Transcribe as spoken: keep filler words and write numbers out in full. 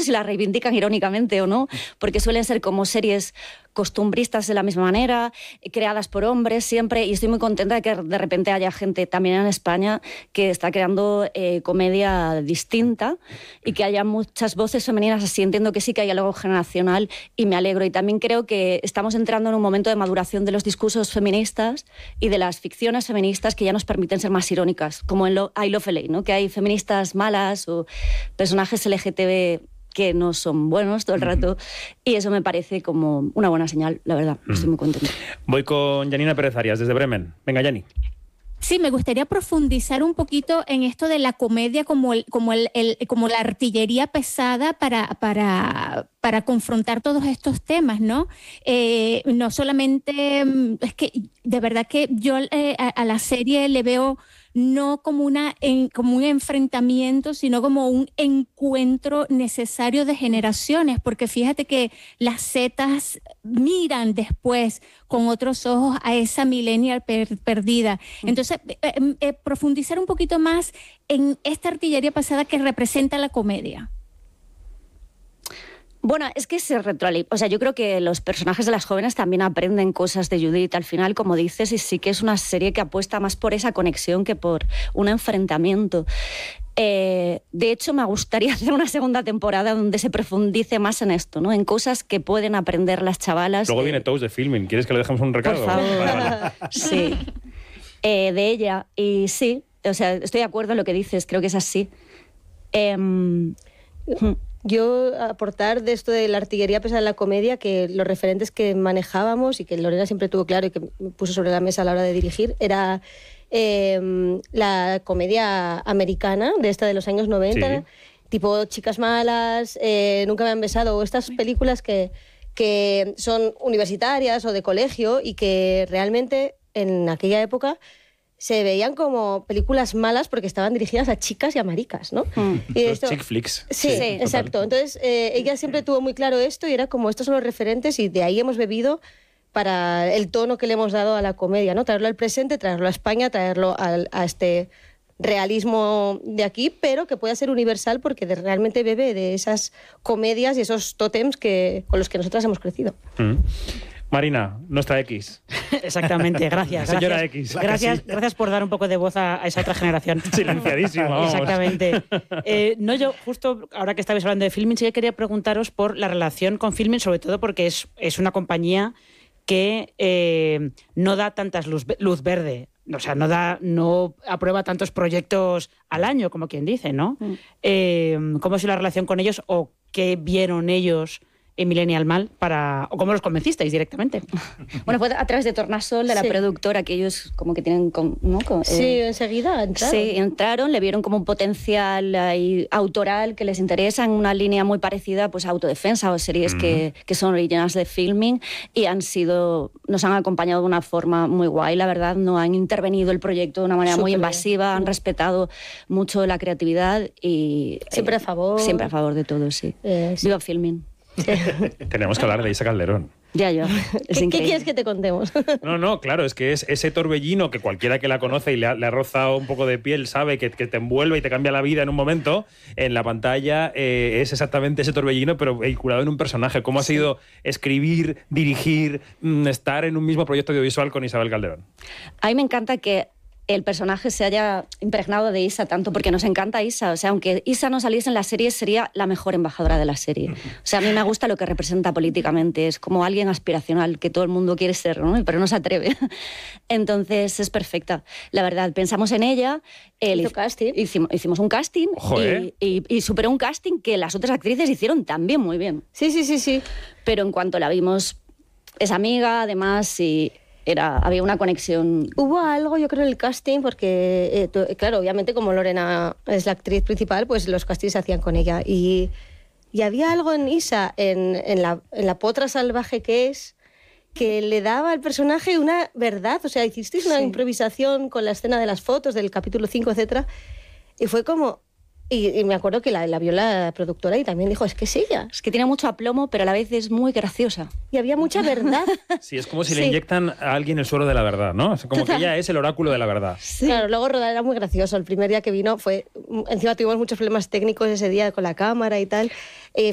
si la reivindican irónicamente o no, porque suelen ser como series costumbristas de la misma manera, creadas por hombres siempre, y estoy muy contenta de que de repente haya gente también en España que está creando eh, comedia distinta y que haya muchas voces femeninas así. Entiendo que sí que hay algo generacional y me alegro. Y también creo que estamos entrando en un momento de maduración de los discursos feministas y de las ficciones feministas que ya nos permiten ser más irónicas, como en lo, I Love L A, ¿no? Que hay feministas malas o personajes L G T B que no son buenos todo el rato, uh-huh. y eso me parece como una buena señal, la verdad. Uh-huh. Estoy muy contenta. Voy con Janina Pérez Arias, desde Bremen. Venga, Jani. Sí, me gustaría profundizar un poquito en esto de la comedia como, el, como, el, el, como la artillería pesada para, para, para confrontar todos estos temas, ¿no? Eh, no solamente, es que de verdad que yo eh, a, a la serie le veo no como, una, en, como un enfrentamiento, sino como un encuentro necesario de generaciones, porque fíjate que las zetas miran después con otros ojos a esa millennial per, perdida. Entonces, eh, eh, profundizar un poquito más en esta artillería pasada que representa la comedia. Bueno, es que se retroalimenta. O sea, yo creo que los personajes de las jóvenes también aprenden cosas de Judith al final, como dices, y sí que es una serie que apuesta más por esa conexión que por un enfrentamiento. Eh, de hecho, me gustaría hacer una segunda temporada donde se profundice más en esto, ¿no? En cosas que pueden aprender las chavalas. Luego eh... viene Tous de Filming. ¿Quieres que le dejemos un recado? Por favor. Vale, vale. Sí. Eh, de ella. Y sí, o sea, estoy de acuerdo en lo que dices. Creo que es así. Eh, Yo aportar de esto de la artillería pesada en la comedia, que los referentes que manejábamos y que Lorena siempre tuvo claro y que puso sobre la mesa a la hora de dirigir, era eh, la comedia americana, de esta de los años noventa, sí. Tipo Chicas malas, eh, Nunca me han besado, o estas películas que, que son universitarias o de colegio y que realmente en aquella época se veían como películas malas porque estaban dirigidas a chicas y a maricas, ¿no? Mm. Y Los esto, chick flicks. Sí, sí, exacto. Entonces, eh, ella siempre tuvo muy claro esto y era como, estos son los referentes y de ahí hemos bebido para el tono que le hemos dado a la comedia, ¿no? Traerlo al presente, traerlo a España, traerlo al, a este realismo de aquí, pero que pueda ser universal porque de, realmente bebe de esas comedias y esos tótems que, con los que nosotras hemos crecido. Mm. Marina, nuestra X. Exactamente, gracias. Señora gracias, X. Gracias, Sí. gracias por dar un poco de voz a, a esa otra generación. Silenciadísima, vamos. Exactamente. Eh, no, yo justo ahora que estabais hablando de Filmin, sí que quería preguntaros por la relación con Filmin, sobre todo porque es, es una compañía que eh, no da tantas luz, luz verde. O sea, no da, no aprueba tantos proyectos al año, como quien dice, ¿no? Mm. Eh, ¿Cómo es la relación con ellos o qué vieron ellos en Millennial Mal para, o cómo los convencisteis directamente? Bueno, fue a través de Tornasol, de la sí. productora, que ellos como que tienen... ¿no? Con, sí, eh, enseguida entraron. Sí, entraron, le vieron como un potencial ahí, autoral que les interesa en una línea muy parecida pues, a Autodefensa o series mm. que, que son originales de Filming y han sido, nos han acompañado de una forma muy guay, la verdad, no han intervenido el proyecto de una manera Súper muy invasiva, bien. Han respetado mucho la creatividad y... Siempre eh, a favor. Siempre a favor de todo, sí. Eh, sí. Viva Filming. Sí. Tenemos que hablar de Isa Calderón. Ya, ya. Es ¿Qué, ¿Qué quieres que te contemos? No, no, claro, es que es ese torbellino que cualquiera que la conoce y le ha, le ha rozado un poco de piel sabe que, que te envuelve y te cambia la vida en un momento. En la pantalla eh, es exactamente ese torbellino, pero vehiculado en un personaje. ¿Cómo ha Sí. sido escribir, dirigir, mmm, estar en un mismo proyecto audiovisual con Isabel Calderón? A mí me encanta que el personaje se haya impregnado de Isa tanto, porque nos encanta Isa. O sea, aunque Isa no saliese en la serie, sería la mejor embajadora de la serie. O sea, a mí me gusta lo que representa políticamente. Es como alguien aspiracional, que todo el mundo quiere ser, ¿no? Pero no se atreve. Entonces, es perfecta. La verdad, pensamos en ella. El Hizo casting. Hicimos, hicimos un casting y, y, y superó un casting que las otras actrices hicieron también muy bien. Sí, sí, sí, sí. Pero en cuanto la vimos, es amiga, además, y... Era, había una conexión. Hubo algo, yo creo, en el casting, porque, eh, tú, claro, obviamente como Lorena es la actriz principal, pues los castings se hacían con ella. Y, y había algo en Isa, en, en, la, en la potra salvaje que es, que le daba al personaje una verdad. O sea, hicisteis una sí. improvisación con la escena de las fotos del capítulo cinco, etcétera. Y fue como... Y, y me acuerdo que la, la vio la productora y también dijo, es que es ella. Es que tiene mucho aplomo, pero a la vez es muy graciosa. Y había mucha verdad. Sí, es como si sí. le inyectan a alguien el suero de la verdad, ¿no? Es como Total. Que ella es el oráculo de la verdad. Sí. Claro, luego rodar era muy gracioso. El primer día que vino fue... Encima tuvimos muchos problemas técnicos ese día con la cámara y tal. Eh,